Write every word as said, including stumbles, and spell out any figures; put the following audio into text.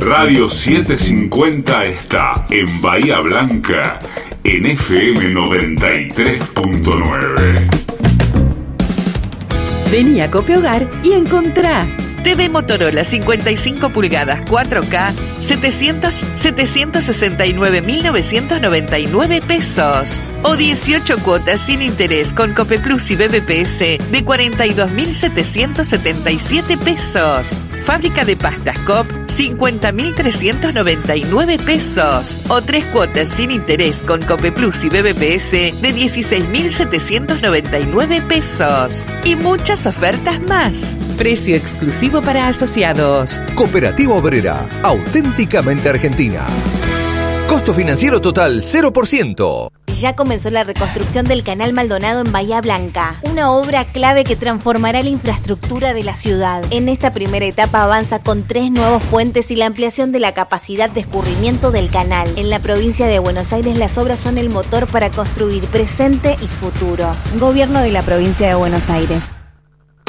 Radio setecientos cincuenta está en Bahía Blanca en F M noventa y tres punto nueve. Vení a Cope Hogar y encontrá T V Motorola cincuenta y cinco pulgadas cuatro K, setecientos, setecientos sesenta y nueve mil novecientos noventa y nueve pesos. O dieciocho cuotas sin interés con Cope Plus y B B P S de cuarenta y dos mil setecientos setenta y siete pesos. Fábrica de pastas Cop, cincuenta mil trescientos noventa y nueve pesos. O tres cuotas sin interés con Cope Plus y B B P S de dieciséis mil setecientos noventa y nueve pesos. Y muchas ofertas más. Precio exclusivo para asociados. Cooperativa Obrera, auténticamente argentina. Costo financiero total cero por ciento. Ya comenzó la reconstrucción del Canal Maldonado en Bahía Blanca, una obra clave que transformará la infraestructura de la ciudad. En esta primera etapa avanza con tres nuevos puentes y la ampliación de la capacidad de escurrimiento del canal. En la provincia de Buenos Aires las obras son el motor para construir presente y futuro. Gobierno de la provincia de Buenos Aires.